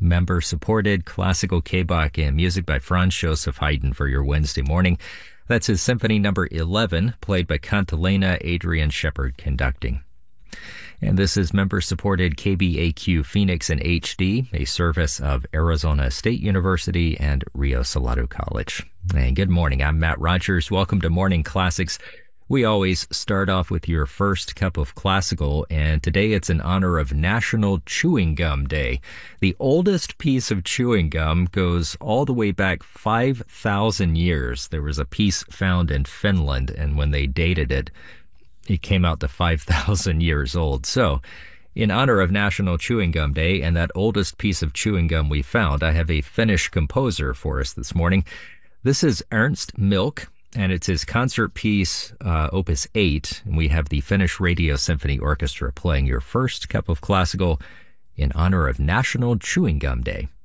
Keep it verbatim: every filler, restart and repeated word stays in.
member-supported classical K-Bach and music by Franz Joseph Haydn for your Wednesday morning. That's his Symphony Number eleven, played by Cantilena, Adrian Shepard conducting. And this is member-supported K B A Q Phoenix in H D, a service of Arizona State University and Rio Salado College. And good morning, I'm Matt Rogers. Welcome to Morning Classics. We always start off with your first cup of classical, and today it's in honor of National Chewing Gum Day. The oldest piece of chewing gum goes all the way back five thousand years. There was a piece found in Finland, and when they dated it, it came out to five thousand years old. So, in honor of National Chewing Gum Day and that oldest piece of chewing gum we found, I have a Finnish composer for us this morning. This is Ernst Milk, and it's his concert piece, uh, Opus eight, and we have the Finnish Radio Symphony Orchestra playing your first cup of classical in honor of National Chewing Gum Day.